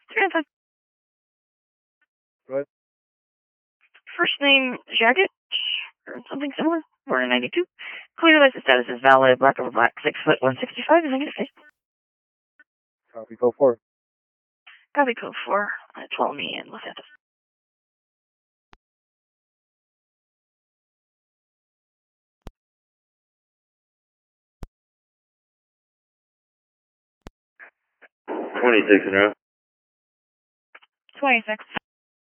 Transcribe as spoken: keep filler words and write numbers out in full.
three nine five. Go ahead. First name, Jagged, or something similar. four ninety-two. Clear license status is valid. Black over black. six foot one sixty-five. Is negative. Copy, code four. Copy code four. Uh, twelve me in Los Santos. twenty-six in a row. twenty-six.